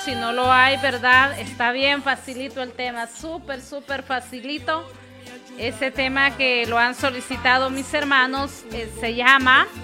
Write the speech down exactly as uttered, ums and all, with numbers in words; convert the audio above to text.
si no lo hay, ¿verdad? Está bien facilito el tema, súper, súper facilito. Ese tema que lo han solicitado mis hermanos eh, se llama